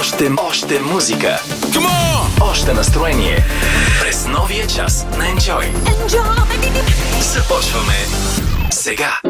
Още музика. Още настроение. През новия час на Enjoy. Започваме сега.